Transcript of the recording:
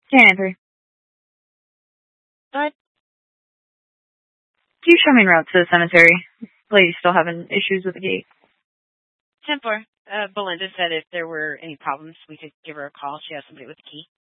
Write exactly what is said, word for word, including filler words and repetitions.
ten three. But Can you show me en route to the cemetery? Lady's still having issues with the gate. ten four. Uh, Belinda said if there were any problems, we could give her a call. She has somebody with a key.